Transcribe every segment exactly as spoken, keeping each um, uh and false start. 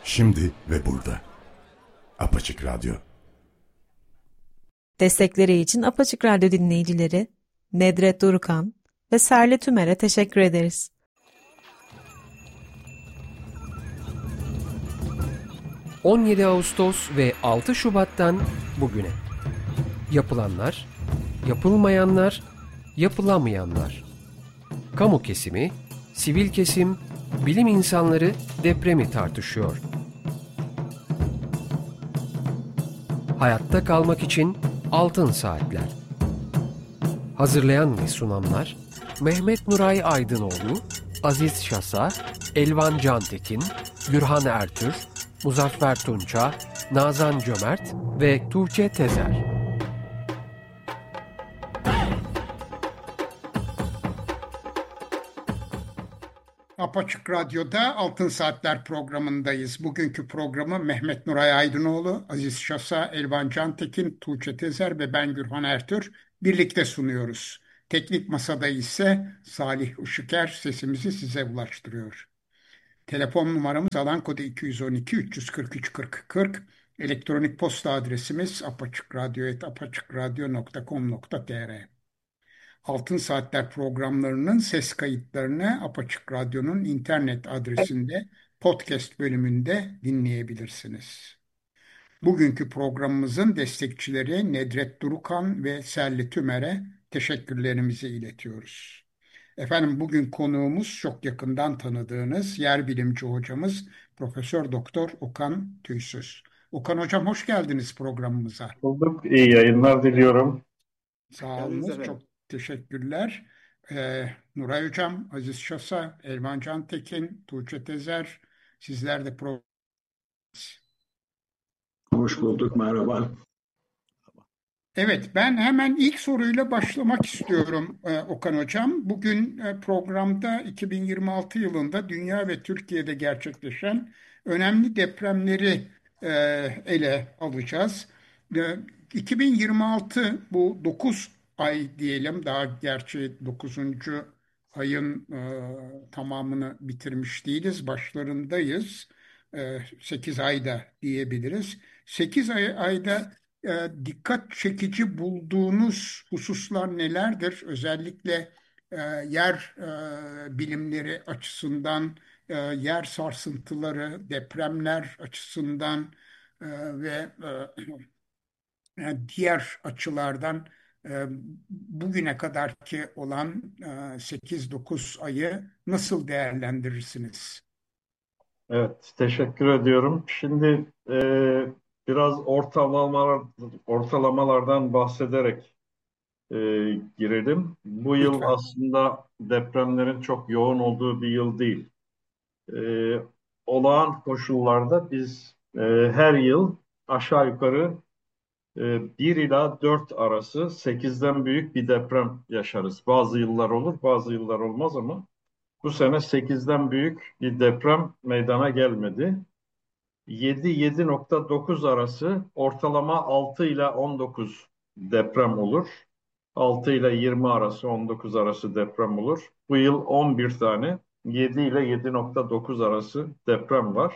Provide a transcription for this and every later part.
Şimdi ve burada. Apaçık Radyo. Destekleri için Apaçık Radyo dinleyicileri Nedret Durukan ve Serle Tümer'e teşekkür ederiz. on yedi Ağustos ve altı Şubat'tan bugüne. Yapılanlar, yapılmayanlar, yapılamayanlar. Kamu kesimi, sivil kesim, bilim insanları depremi tartışıyor. Hayatta kalmak için altın saatler. Hazırlayan ve sunanlar Mehmet Nuray Aydınoğlu, Aziz Şasa, Elvan Cantekin, Gürhan Ertür, Muzaffer Tunça, Nazan Cömert ve Tuğçe Tezer. Apaçık Radyo'da Altın Saatler programındayız. Bugünkü programı Mehmet Nuray Aydınoğlu, Aziz Şasa, Elvan Cantekin, Tuğçe Tezer ve ben Gürhan Ertür birlikte sunuyoruz. Teknik masada ise Salih Işıker sesimizi size ulaştırıyor. Telefon numaramız alan kodu iki yüz on iki üç yüz kırk üç kırk kırk. Elektronik posta adresimiz apaçıkradyo et apaçıkradyo nokta com nokta tr. Altın Saatler programlarının ses kayıtlarını Apaçık Radyo'nun internet adresinde podcast bölümünde dinleyebilirsiniz. Bugünkü programımızın destekçileri Nedret Durukan ve Serli Tümer'e teşekkürlerimizi iletiyoruz. Efendim bugün konuğumuz çok yakından tanıdığınız yer bilimci hocamız Profesör Doktor Okan Tüysüz. Okan hocam hoş geldiniz programımıza. Bulduk. İyi yayınlar diliyorum. Sağ olunuz. Çok teşekkürler. Ee, Nuray Hocam, Aziz Şasa, Elvan Cantekin, Tuğçe Tezer, sizler de program. Hoş bulduk, merhaba. Evet, ben hemen ilk soruyla başlamak istiyorum e, Okan Hocam. Bugün e, programda iki bin yirmi altı yılında dünya ve Türkiye'de gerçekleşen önemli depremleri e, ele alacağız. E, iki bin yirmi altı bu dokuz ay diyelim, daha gerçi dokuzuncu ayın e, tamamını bitirmiş değiliz, başlarındayız. E, sekiz ayda diyebiliriz. sekiz ay, ayda e, dikkat çekici bulduğunuz hususlar nelerdir? Özellikle e, yer e, bilimleri açısından, e, yer sarsıntıları, depremler açısından e, ve e, e, diğer açılardan e, bugüne kadarki olan e, sekiz dokuz ayı nasıl değerlendirirsiniz? Evet, teşekkür ediyorum. Şimdi e, biraz ortalamalar, ortalamalardan bahsederek e, girelim. Bu yıl Lütfen. aslında depremlerin çok yoğun olduğu bir yıl değil. E, Olağan koşullarda biz e, her yıl aşağı yukarı e, bir ila dört arası sekizden büyük bir deprem yaşarız. Bazı yıllar olur, bazı yıllar olmaz ama bu sene sekizden büyük bir deprem meydana gelmedi. yedi yedi nokta dokuz arası ortalama altı ile on dokuz deprem olur. altı ile yirmi arası on dokuz arası deprem olur. Bu yıl on bir tane yedi ile yedi nokta dokuz arası deprem var.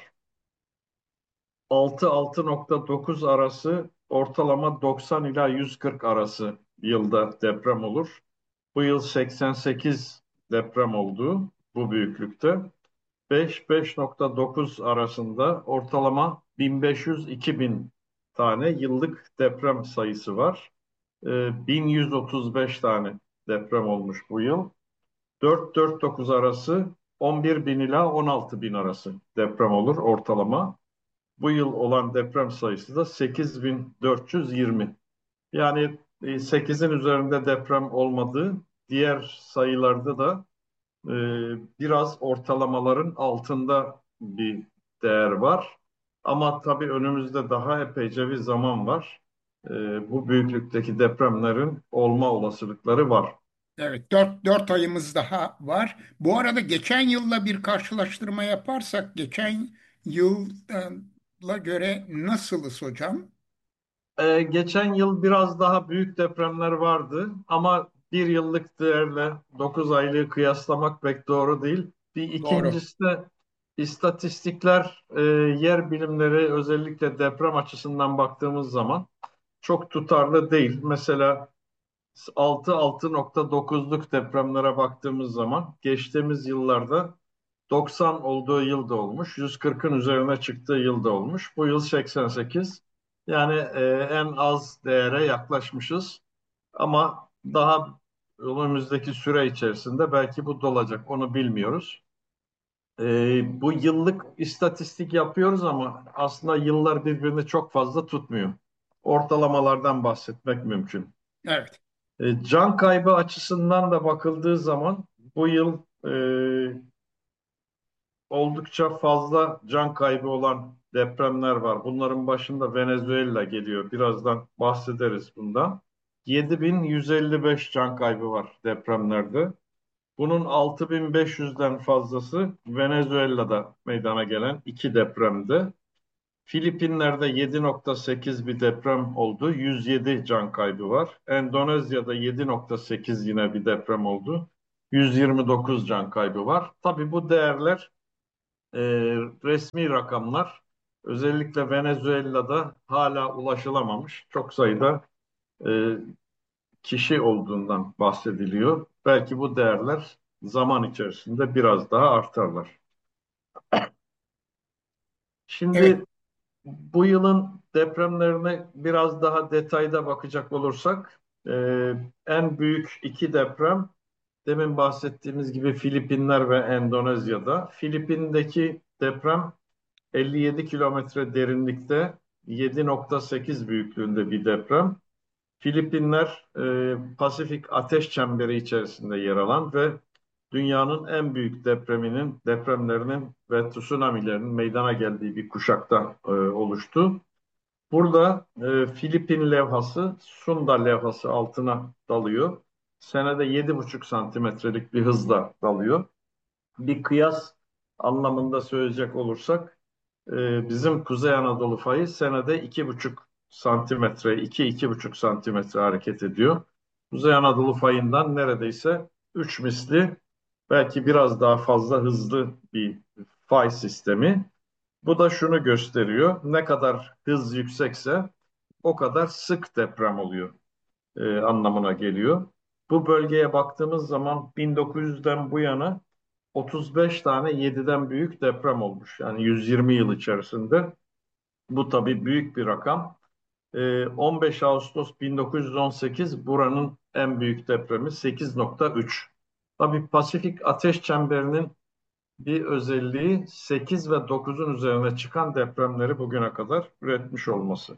altı altı nokta dokuz arası ortalama doksan ila yüz kırk arası yılda deprem olur. Bu yıl seksen sekiz deprem oldu bu büyüklükte. beş beş nokta dokuz arasında ortalama bin beş yüz iki bin tane yıllık deprem sayısı var. Ee, bin yüz otuz beş tane deprem olmuş bu yıl. dört dört dokuz arası on bir bin ila on altı bin arası deprem olur ortalama. Bu yıl olan deprem sayısı da sekiz bin dört yüz yirmi. Yani e, sekizin üzerinde deprem olmadığı, diğer sayılarda da e, biraz ortalamaların altında bir değer var. Ama tabii önümüzde daha epeyce bir zaman var. E, Bu büyüklükteki depremlerin olma olasılıkları var. Evet, dört, dört ayımız daha var. Bu arada geçen yılla bir karşılaştırma yaparsak geçen yıla göre nasılız hocam? E, geçen yıl biraz daha büyük depremler vardı ama bir yıllık değerle dokuz aylığı kıyaslamak pek doğru değil. Bir Doğru. ikincisi de İstatistikler, e, yer bilimleri özellikle deprem açısından baktığımız zaman çok tutarlı değil. Mesela altı altı nokta dokuzluk depremlere baktığımız zaman geçtiğimiz yıllarda doksan olduğu yılda olmuş, yüz kırkın üzerine çıktığı yılda olmuş. Bu yıl seksen sekiz. Yani e, en az değere yaklaşmışız. Ama daha önümüzdeki süre içerisinde belki bu dolacak, onu bilmiyoruz. E, bu yıllık istatistik yapıyoruz ama aslında yıllar birbirini çok fazla tutmuyor. Ortalamalardan bahsetmek mümkün. Evet. E, can kaybı açısından da bakıldığı zaman bu yıl e, oldukça fazla can kaybı olan depremler var. Bunların başında Venezuela geliyor. Birazdan bahsederiz bundan. yedi bin yüz elli beş can kaybı var depremlerde. Bunun altı bin beş yüzden fazlası Venezuela'da meydana gelen iki depremde. Filipinler'de yedi nokta sekiz bir deprem oldu. yüz yedi can kaybı var. Endonezya'da yedi nokta sekiz yine bir deprem oldu. yüz yirmi dokuz can kaybı var. Tabii bu değerler e, resmi rakamlar. Özellikle Venezuela'da hala ulaşılamamış çok sayıda e, kişi olduğundan bahsediliyor. Belki bu değerler zaman içerisinde biraz daha artarlar. Evet. Şimdi bu yılın depremlerine biraz daha detayda bakacak olursak, e, en büyük iki deprem demin bahsettiğimiz gibi Filipinler ve Endonezya'da. Filipin'deki deprem elli yedi kilometre derinlikte yedi nokta sekiz büyüklüğünde bir deprem. Filipinler e, Pasifik Ateş Çemberi içerisinde yer alan ve dünyanın en büyük depreminin, depremlerinin ve tsunamilerin meydana geldiği bir kuşakta e, oluştu. Burada e, Filipin levhası Sunda levhası altına dalıyor. Senede yedi buçuk santimetrelik bir hızla dalıyor. Bir kıyas anlamında söyleyecek olursak e, bizim Kuzey Anadolu fayı senede iki buçuk santimetre, iki iki buçuk santimetre hareket ediyor. Kuzey Anadolu fayından neredeyse üç misli, belki biraz daha fazla hızlı bir fay sistemi. Bu da şunu gösteriyor: ne kadar hız yüksekse o kadar sık deprem oluyor e, anlamına geliyor. Bu bölgeye baktığımız zaman bin dokuz yüzden bu yana otuz beş tane yediden büyük deprem olmuş. Yani yüz yirmi yıl içerisinde. Bu tabii büyük bir rakam. Ee, on beş Ağustos bin dokuz yüz on sekiz buranın en büyük depremi sekiz nokta üç. Tabii Pasifik Ateş Çemberi'nin bir özelliği sekiz ve dokuzun üzerine çıkan depremleri bugüne kadar üretmiş olması.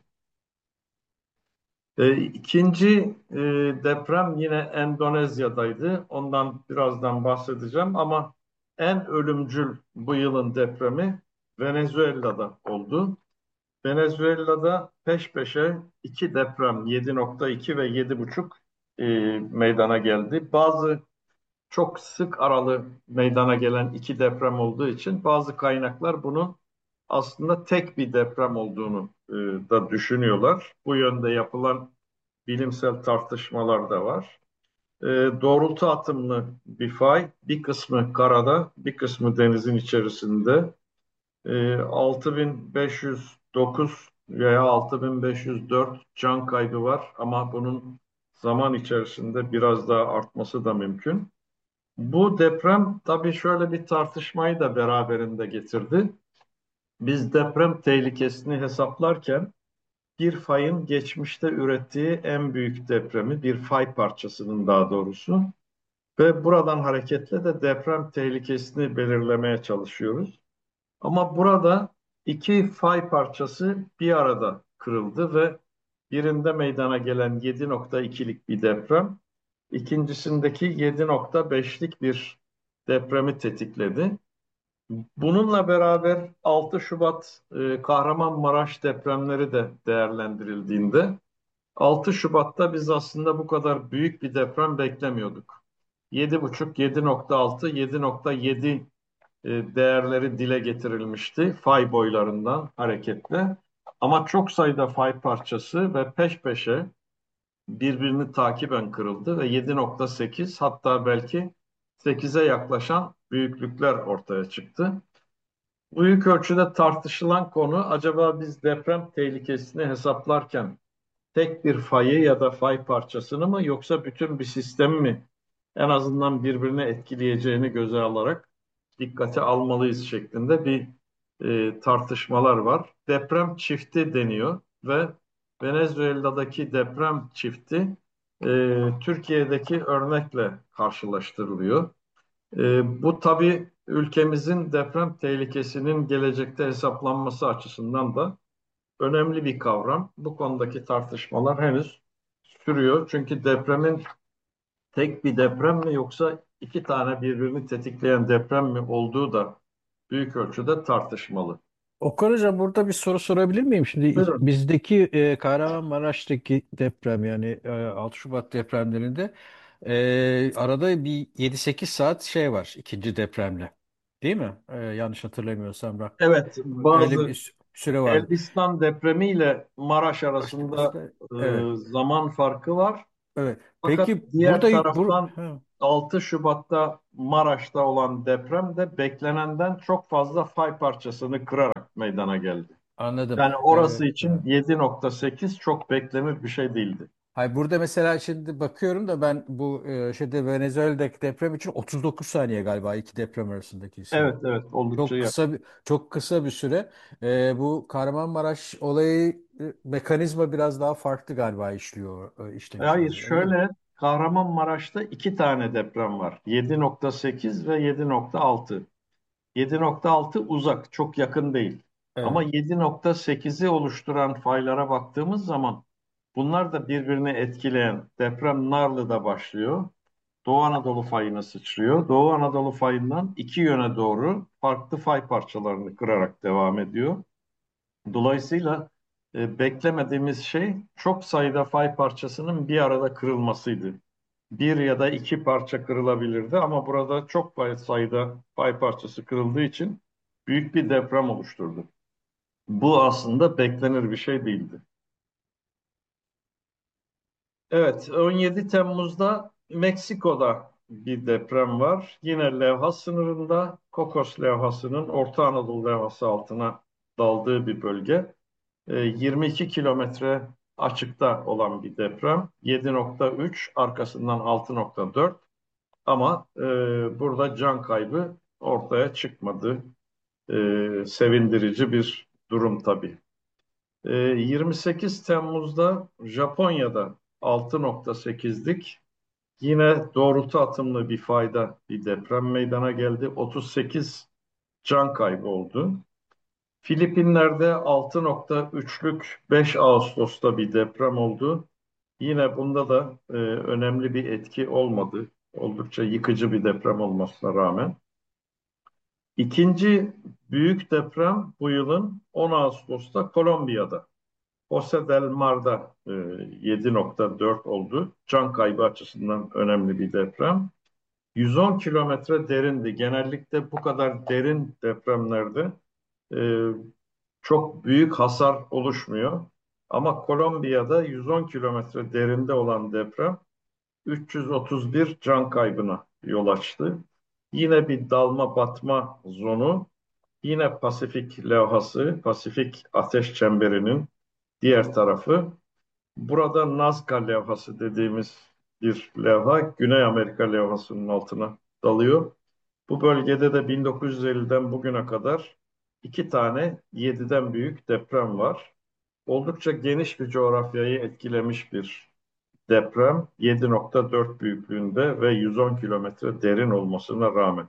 E, ikinci e, deprem yine Endonezya'daydı. Ondan birazdan bahsedeceğim ama en ölümcül bu yılın depremi Venezuela'da oldu. Venezuela'da peş peşe iki deprem yedi nokta iki ve yedi buçuk e, meydana geldi. Bazı çok sık aralı meydana gelen iki deprem olduğu için bazı kaynaklar bunun aslında tek bir deprem olduğunu e, da düşünüyorlar. Bu yönde yapılan bilimsel tartışmalar da var. E, doğrultu atımlı bir fay, bir kısmı karada, bir kısmı denizin içerisinde. E, altı bin beş yüz dokuz veya altı bin beş yüz dört can kaybı var ama bunun zaman içerisinde biraz daha artması da mümkün. Bu deprem tabii şöyle bir tartışmayı da beraberinde getirdi. Biz deprem tehlikesini hesaplarken bir fayın geçmişte ürettiği en büyük depremi, bir fay parçasının daha doğrusu ve buradan hareketle de deprem tehlikesini belirlemeye çalışıyoruz. Ama burada iki fay parçası bir arada kırıldı ve birinde meydana gelen yedi nokta ikilik bir deprem, ikincisindeki yedi nokta beşlik bir depremi tetikledi. Bununla beraber altı Şubat e, Kahramanmaraş depremleri de değerlendirildiğinde altı Şubat'ta biz aslında bu kadar büyük bir deprem beklemiyorduk. yedi buçuk, yedi nokta altı, yedi nokta yedi e, değerleri dile getirilmişti fay boylarından hareketle. Ama çok sayıda fay parçası ve peş peşe birbirini takiben kırıldı ve yedi nokta sekiz, hatta belki sekize yaklaşan büyüklükler ortaya çıktı. Büyük ölçüde tartışılan konu, acaba biz deprem tehlikesini hesaplarken tek bir fayı ya da fay parçasını mı, yoksa bütün bir sistemi mi en azından birbirine etkileyeceğini göze alarak dikkate almalıyız şeklinde bir e, tartışmalar var. Deprem çifti deniyor ve Venezuela'daki deprem çifti e, Türkiye'deki örnekle karşılaştırılıyor. E, bu tabii ülkemizin deprem tehlikesinin gelecekte hesaplanması açısından da önemli bir kavram. Bu konudaki tartışmalar henüz sürüyor. Çünkü depremin tek bir deprem mi, yoksa iki tane birbirini tetikleyen deprem mi olduğu da büyük ölçüde tartışmalı. Okan Hocam, burada bir soru sorabilir miyim? Şimdi Buyurun. bizdeki e, Kahramanmaraş'taki deprem, yani e, altı Şubat depremlerinde e, arada bir yedi sekiz saat şey var ikinci depremle. Değil mi? E, yanlış hatırlamıyorsam bak. Evet, Öyle bazı bir sü- süre vardı. Elbistan depremiyle Maraş İşte, arasında işte, e, evet. zaman farkı var. Evet. Fakat Peki diğer burada bur taraftan ha, altı Şubat'ta Maraş'ta olan deprem de beklenenden çok fazla fay parçasını kırarak meydana geldi. anladım. Yani E, orası için e, yedi nokta sekiz çok beklenir bir şey değildi. Hayır, burada mesela şimdi bakıyorum da ben bu e, şeyde Venezuela'daki deprem için otuz dokuz saniye galiba iki deprem arasındaki süre. Evet, evet, oldukça Çok yakın. kısa bir çok kısa bir süre. Ee, bu Kahramanmaraş olayı e, mekanizma biraz daha farklı galiba işliyor, e, işlemiş Hayır, galiba, değil mi? şöyle, Kahramanmaraş'ta iki tane deprem var. yedi nokta sekiz ve yedi nokta altı. yedi nokta altı uzak, çok yakın değil. Ama Evet. yedi nokta sekizi oluşturan faylara baktığımız zaman bunlar da birbirini etkileyen deprem Narlı'da başlıyor. Doğu Anadolu fayına sıçrıyor. Doğu Anadolu fayından iki yöne doğru farklı fay parçalarını kırarak devam ediyor. Dolayısıyla e, beklemediğimiz şey çok sayıda fay parçasının bir arada kırılmasıydı. Bir ya da iki parça kırılabilirdi ama burada çok fay- sayıda fay parçası kırıldığı için büyük bir deprem oluşturdu. Bu aslında beklenir bir şey değildi. Evet, on yedi Temmuz'da Meksiko'da bir deprem var. Yine levha sınırında, Kokos levhasının Orta Anadolu levhası altına daldığı bir bölge. E, yirmi iki kilometre açıkta olan bir deprem. yedi nokta üç, arkasından altı nokta dört, ama e, burada can kaybı ortaya çıkmadı. E, sevindirici bir durum tabii. E, yirmi sekiz Temmuz'da Japonya'da altı nokta sekizlik yine doğrultu atımlı bir fayda bir deprem meydana geldi. otuz sekiz can kaybı oldu. Filipinler'de altı nokta üçlük beş Ağustos'ta bir deprem oldu. Yine bunda da e, önemli bir etki olmadı. Oldukça yıkıcı bir deprem olmasına rağmen. İkinci büyük deprem bu yılın on Ağustos'ta Kolombiya'da. José del Mar'da e, yedi nokta dört oldu. Can kaybı açısından önemli bir deprem. yüz on kilometre derindi. Genellikle bu kadar derin depremlerde e, çok büyük hasar oluşmuyor. Ama Kolombiya'da yüz on kilometre derinde olan deprem üç yüz otuz bir can kaybına yol açtı. Yine bir dalma batma zonu, yine Pasifik levhası, Pasifik ateş çemberinin diğer tarafı. Burada Nazca levhası dediğimiz bir levha, Güney Amerika levhasının altına dalıyor. Bu bölgede de bin dokuz yüz elliden bugüne kadar iki tane yediden büyük deprem var. Oldukça geniş bir coğrafyayı etkilemiş bir deprem, yedi nokta dört büyüklüğünde ve yüz on kilometre derin olmasına rağmen.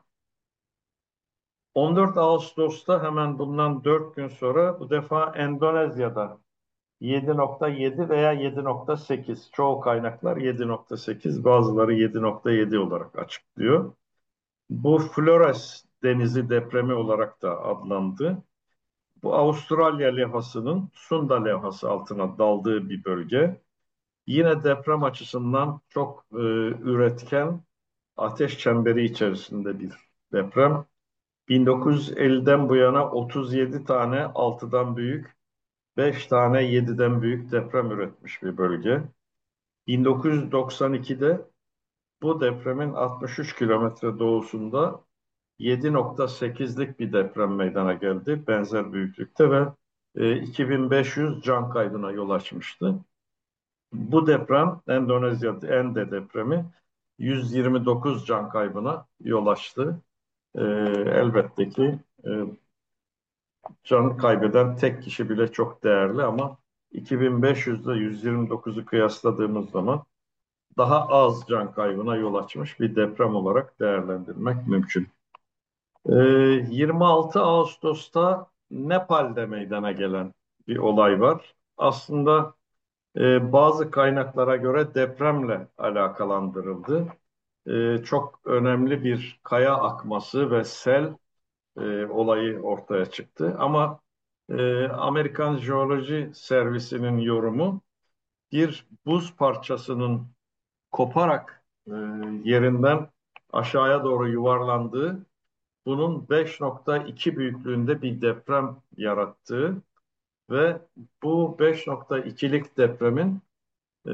on dört Ağustos'ta hemen bundan dört gün sonra bu defa Endonezya'da yedi nokta yedi veya yedi nokta sekiz, çoğu kaynaklar yedi nokta sekiz, bazıları yedi nokta yedi olarak açıklıyor. Bu Flores Denizi depremi olarak da adlandı. Bu Avustralya levhasının Sunda levhası altına daldığı bir bölge. Yine deprem açısından çok e, üretken, ateş çemberi içerisinde bir deprem. bin dokuz yüz elliden bu yana otuz yedi tane altıdan büyük, beş tane yediden büyük deprem üretmiş bir bölge. bin dokuz yüz doksan ikide bu depremin altmış üç kilometre doğusunda yedi nokta sekizlik bir deprem meydana geldi benzer büyüklükte ve e, iki bin beş yüz can kaybına yol açmıştı. Bu deprem Endonezya Ende depremi yüz yirmi dokuz can kaybına yol açtı. E, elbette ki e, can kaybeden tek kişi bile çok değerli ama iki bin beş yüz ile yüz yirmi dokuzu kıyasladığımız zaman daha az can kaybına yol açmış bir deprem olarak değerlendirmek mümkün. Ee, yirmi altı Ağustos'ta Nepal'de meydana gelen bir olay var. Aslında e, bazı kaynaklara göre depremle alakalandırıldı. E, çok önemli bir kaya akması ve sel e, olayı ortaya çıktı. Ama e, Amerikan Jeoloji Servisi'nin yorumu bir buz parçasının koparak e, yerinden aşağıya doğru yuvarlandığı, bunun beş nokta iki büyüklüğünde bir deprem yarattığı ve bu beş nokta ikilik depremin e,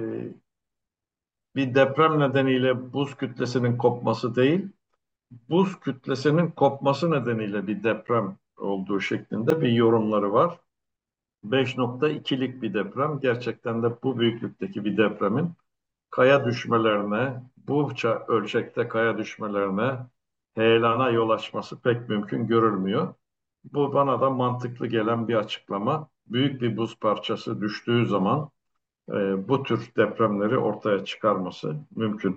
bir deprem nedeniyle buz kütlesinin kopması değil, buz kütlesinin kopması nedeniyle bir deprem olduğu şeklinde bir yorumları var. beş nokta ikilik bir deprem, gerçekten de bu büyüklükteki bir depremin kaya düşmelerine, bu ölçekte kaya düşmelerine, heyelana yol açması pek mümkün görülmüyor. Bu bana da mantıklı gelen bir açıklama. Büyük bir buz parçası düştüğü zaman e, bu tür depremleri ortaya çıkarması mümkün.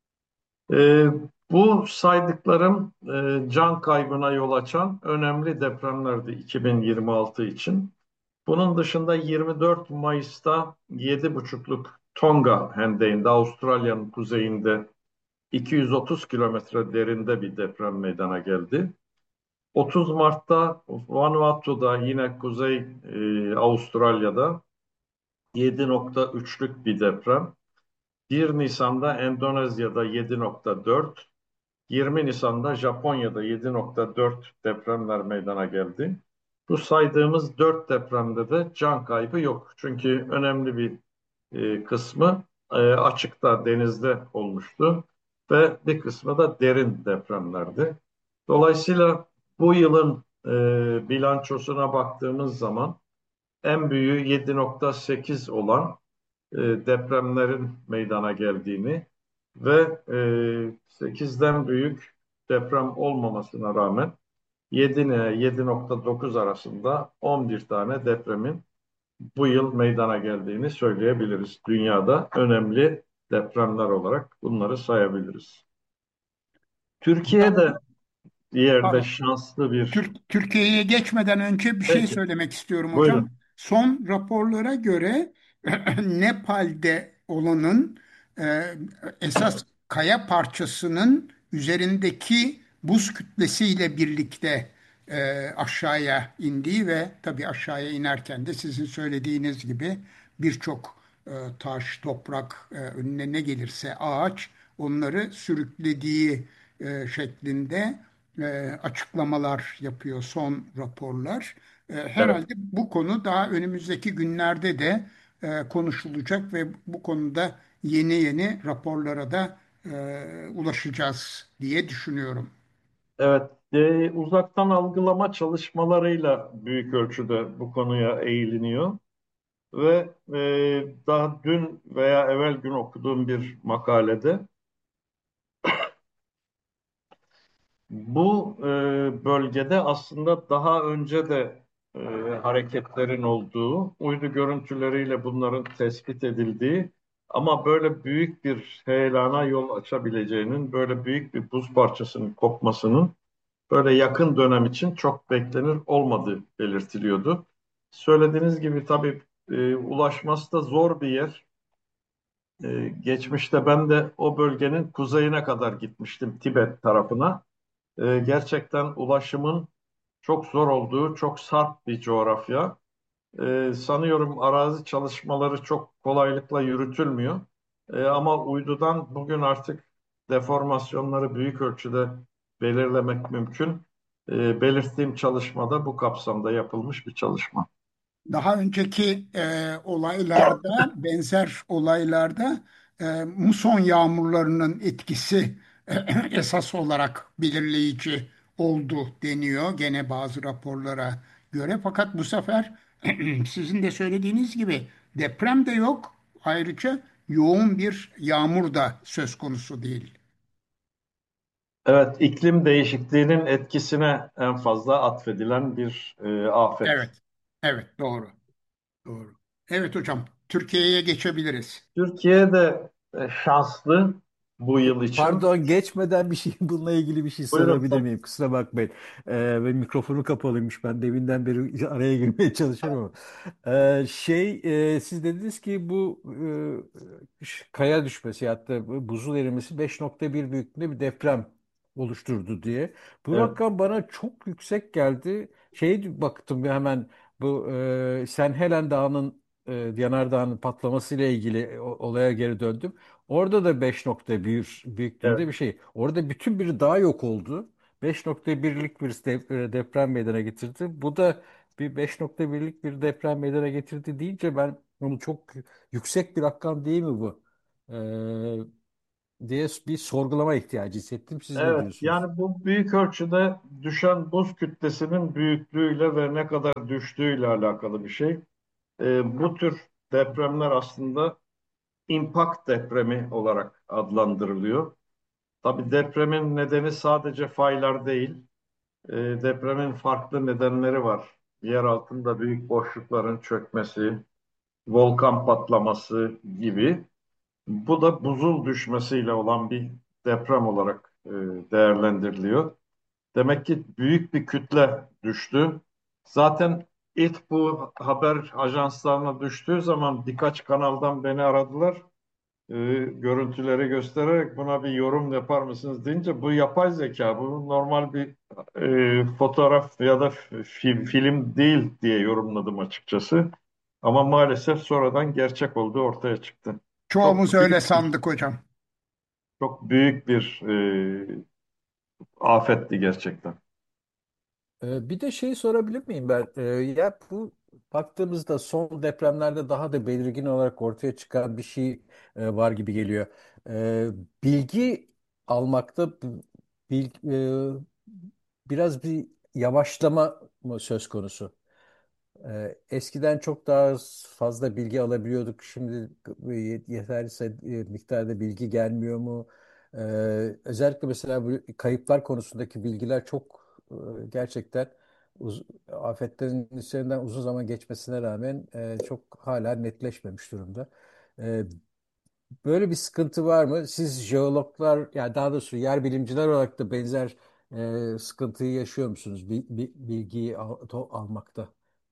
E, Bu saydıklarım e, can kaybına yol açan önemli depremlerdi iki bin yirmi altı için. Bunun dışında yirmi dört Mayıs'ta yedi buçukluk Tonga Hendeği'nde, Avustralya'nın kuzeyinde iki yüz otuz kilometre derinde bir deprem meydana geldi. otuz Mart'ta Vanuatu'da, yine Kuzey e, Avustralya'da yedi nokta üçlük bir deprem. bir Nisan'da Endonezya'da yedi nokta dört, yirmi Nisan'da Japonya'da yedi nokta dört depremler meydana geldi. Bu saydığımız dört depremde de can kaybı yok. Çünkü önemli bir e, kısmı e, açıkta, denizde olmuştu ve bir kısmı da derin depremlerdi. Dolayısıyla bu yılın e, bilançosuna baktığımız zaman en büyüğü yedi nokta sekiz olan e, depremlerin meydana geldiğini ve e, sekizden büyük deprem olmamasına rağmen yedi ile yedi nokta dokuz arasında on bir tane depremin bu yıl meydana geldiğini söyleyebiliriz. Dünyada önemli depremler olarak bunları sayabiliriz. Türkiye'de bir yerde Pardon. şanslı bir... Türk, Türkiye'ye geçmeden önce bir şey Peki, söylemek istiyorum hocam. buyurun. Son raporlara göre Nepal'de olanın e, esas kaya parçasının üzerindeki buz kütlesiyle birlikte e, aşağıya indiği ve tabii aşağıya inerken de sizin söylediğiniz gibi birçok e, taş, toprak, e, önüne ne gelirse ağaç onları sürüklediği e, şeklinde e, açıklamalar yapıyor son raporlar. E, Evet. herhalde bu konu daha önümüzdeki günlerde de e, konuşulacak ve bu konuda yeni yeni raporlara da e, ulaşacağız diye düşünüyorum. Evet, e, uzaktan algılama çalışmalarıyla büyük ölçüde bu konuya eğiliniyor ve e, daha dün veya evvel gün okuduğum bir makalede bu e, bölgede aslında daha önce de e, hareketlerin olduğu, uydu görüntüleriyle bunların tespit edildiği ama böyle büyük bir heyelana yol açabileceğinin, böyle büyük bir buz parçasının kopmasının böyle yakın dönem için çok beklenir olmadığı belirtiliyordu. Söylediğiniz gibi tabii e, ulaşması da zor bir yer. E, geçmişte ben de o bölgenin kuzeyine kadar gitmiştim, Tibet tarafına. E, gerçekten ulaşımın çok zor olduğu, çok sarp bir coğrafya. E, sanıyorum arazi çalışmaları çok kolaylıkla yürütülmüyor. E, ama uydudan bugün artık deformasyonları büyük ölçüde belirlemek mümkün. E, belirttiğim çalışmada bu kapsamda yapılmış bir çalışma. Daha önceki e, olaylarda, benzer olaylarda e, muson yağmurlarının etkisi esas olarak belirleyici oldu deniyor gene bazı raporlara göre. Fakat bu sefer sizin de söylediğiniz gibi deprem de yok. Ayrıca yoğun bir yağmur da söz konusu değil. Evet, iklim değişikliğinin etkisine en fazla atfedilen bir e, afet. Evet, evet doğru, doğru. Evet hocam, Türkiye'ye geçebiliriz. Türkiye de e, şanslı bu yıl için. Pardon, geçmeden bir şey bununla ilgili bir şey Buyurun sorabilir tabii. miyim? Kusura bakmayın. Ee, ve mikrofonu kapalıymış. Ben deminden beri araya girmeye çalışıyorum ama. Ee, şey e, siz dediniz ki bu e, ş- kaya düşmesi hatta bu buzul erimesi beş nokta bir büyüklüğünde bir deprem oluşturdu diye. Bu Evet, rakam bana çok yüksek geldi. Şey baktım bir hemen bu e, Saint Helen Dağı'nın e, yanardağının patlamasıyla ilgili o- olaya geri döndüm. Orada da beş nokta bir büyüklüğünde evet. bir şey. Orada bütün bir dağ yok oldu. beş nokta birlik bir de- deprem meydana getirdi. Bu da bir beş nokta birlik bir deprem meydana getirdi deyince ben onu çok yüksek bir rakam değil mi bu? Ee, diye bir sorgulama ihtiyacı hissettim. Siz ne Evet, diyorsunuz? yani bu büyük ölçüde düşen buz kütlesinin büyüklüğüyle ve ne kadar düştüğüyle alakalı bir şey. E, bu tür depremler aslında impact depremi olarak adlandırılıyor. Tabii depremin nedeni sadece faylar değil. E, depremin farklı nedenleri var. Yer altında büyük boşlukların çökmesi, volkan patlaması gibi. Bu da buzul düşmesiyle olan bir deprem olarak e, değerlendiriliyor. Demek ki büyük bir kütle düştü. Zaten ilk bu haber ajanslarına düştüğü zaman birkaç kanaldan beni aradılar. E, görüntüleri göstererek buna bir yorum yapar mısınız deyince bu yapay zeka, bu normal bir e, fotoğraf ya da fi- film değil diye yorumladım açıkçası. Ama maalesef sonradan gerçek olduğu ortaya çıktı. Çoğumuz Çok öyle büyük bir, sandık hocam. çok büyük bir e, afetti gerçekten. Ee, bir de şey sorabilir miyim ben? Ee, ya bu baktığımızda son depremlerde daha da belirgin olarak ortaya çıkan bir şey e, var gibi geliyor. Ee, bilgi almakta bil, e, biraz bir yavaşlama mı söz konusu? Ee, eskiden çok daha fazla bilgi alabiliyorduk. Şimdi yeterli say- e, miktarda bilgi gelmiyor mu? Ee, özellikle mesela bu kayıplar konusundaki bilgiler çok e, gerçekten uz afetlerin üzerinden uzun zaman geçmesine rağmen e, çok hala netleşmemiş durumda. Ee, böyle bir sıkıntı var mı? Siz jeologlar, yani daha doğrusu yer bilimciler olarak da benzer e, sıkıntıyı yaşıyor musunuz? Bi- bi- bilgiyi al- to- almakta.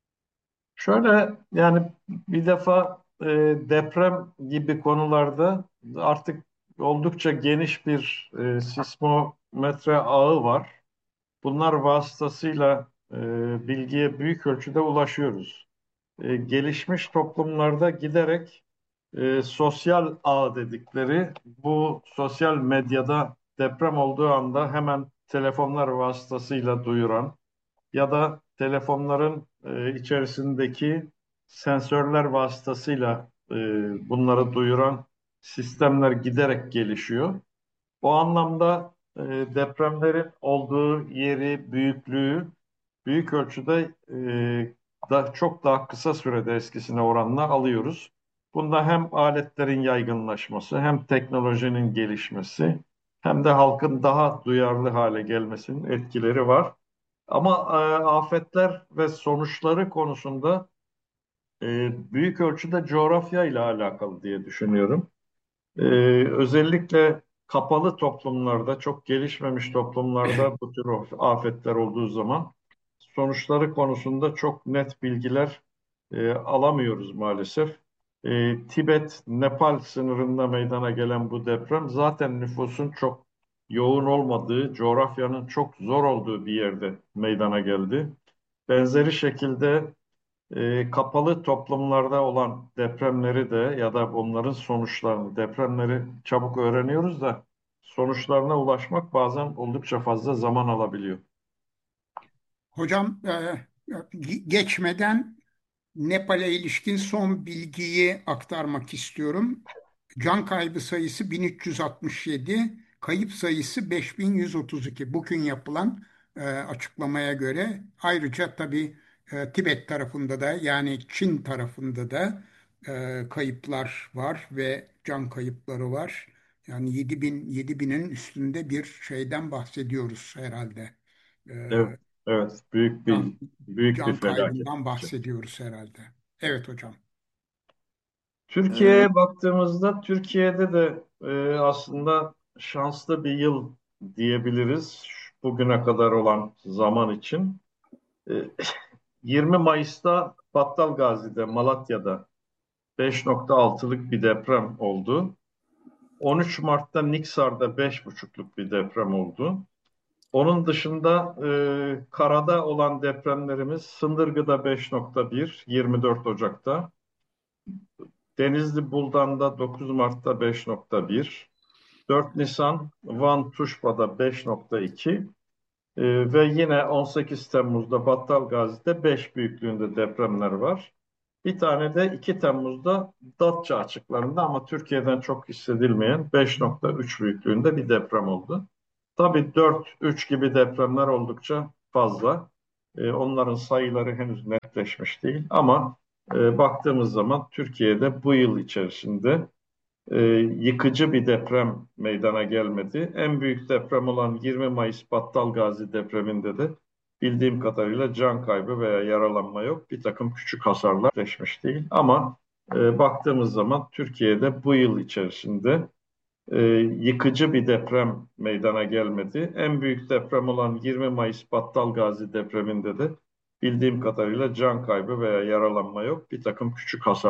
Şöyle yani bir defa e, deprem gibi konularda artık oldukça geniş bir e, sismometre ağı var. Bunlar vasıtasıyla e, bilgiye büyük ölçüde ulaşıyoruz. E, gelişmiş toplumlarda giderek e, sosyal ağ dedikleri bu sosyal medyada deprem olduğu anda hemen telefonlar vasıtasıyla duyuran ya da telefonların e, içerisindeki sensörler vasıtasıyla e, bunları duyuran sistemler giderek gelişiyor. O anlamda e, depremlerin olduğu yeri, büyüklüğü büyük ölçüde e, da çok daha kısa sürede eskisine oranla alıyoruz. Bunda hem aletlerin yaygınlaşması, hem teknolojinin gelişmesi, hem de halkın daha duyarlı hale gelmesinin etkileri var. Ama e, afetler ve sonuçları konusunda e, büyük ölçüde coğrafya ile alakalı diye düşünüyorum. Ee, özellikle kapalı toplumlarda, çok gelişmemiş toplumlarda bu tür afetler olduğu zaman sonuçları konusunda çok net bilgiler e, alamıyoruz maalesef. E, Tibet-Nepal sınırında meydana gelen bu deprem zaten nüfusun çok yoğun olmadığı, coğrafyanın çok zor olduğu bir yerde meydana geldi. Benzeri şekilde e, kapalı toplumlarda olan depremleri de ya da onların sonuçlarını, depremleri çabuk öğreniyoruz da sonuçlarına ulaşmak bazen oldukça fazla zaman alabiliyor. Hocam e, geçmeden Nepal'e ilişkin son bilgiyi aktarmak istiyorum. Can kaybı sayısı bin üç yüz altmış yedi, Kayıp sayısı beş bin yüz otuz iki. Bugün yapılan e, açıklamaya göre, ayrıca tabii e, Tibet tarafında da, yani Çin tarafında da e, kayıplar var ve can kayıpları var. Yani yedi bin, yedi binin üstünde bir şeyden bahsediyoruz herhalde. E, Evet, evet, büyük bir can, büyük bir can felaket. kaybından bahsediyoruz herhalde. Evet hocam. Ee, Türkiye'ye baktığımızda Türkiye'de de e, aslında şanslı bir yıl diyebiliriz bugüne kadar olan zaman için. E, yirmi Mayıs'ta Battalgazi'de, Malatya'da beş nokta altılık bir deprem oldu. on üç Mart'ta Niksar'da beş buçukluk bir deprem oldu. Onun dışında e, karada olan depremlerimiz Sındırgı'da beş nokta bir, yirmi dört Ocak'ta. Denizli Buldan'da dokuz Mart'ta beş nokta bir. dört Nisan Van Tuşba'da beş nokta iki. E, ve yine on sekiz Temmuz'da Battalgazi'de beş büyüklüğünde depremler var. Bir tane de iki Temmuz'da Datça açıklarında ama Türkiye'den çok hissedilmeyen beş nokta üç büyüklüğünde bir deprem oldu. Tabii dört üç gibi depremler oldukça fazla. Ee, onların sayıları henüz netleşmiş değil ama e, baktığımız zaman Türkiye'de bu yıl içerisinde e, yıkıcı bir deprem meydana gelmedi. En büyük deprem olan yirmi Mayıs Battalgazi depreminde de bildiğim kadarıyla can kaybı veya yaralanma yok. Bir takım küçük hasarlar gerçekleşmiş değil. Ama e, baktığımız zaman Türkiye'de bu yıl içerisinde e, yıkıcı bir deprem meydana gelmedi. En büyük deprem olan yirmi Mayıs Battalgazi depreminde de bildiğim kadarıyla can kaybı veya yaralanma yok. Bir takım küçük hasar